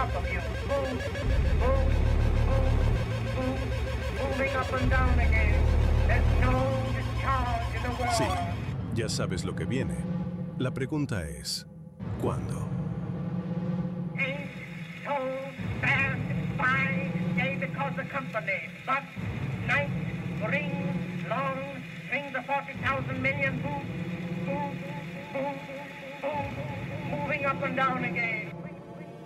top of you. Move, move, move, move, moving up and down again. There's no discharge in the world. Sí, ya sabes lo que viene. La pregunta es, ¿cuándo? Ain't so fast and fine day because of company, but night brings long strings of 40,000 million move, moving up and down again.